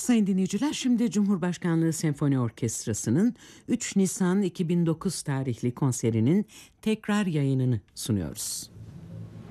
Sayın dinleyiciler, şimdi Cumhurbaşkanlığı Senfoni Orkestrası'nın 3 Nisan 2009 tarihli konserinin tekrar yayınını sunuyoruz.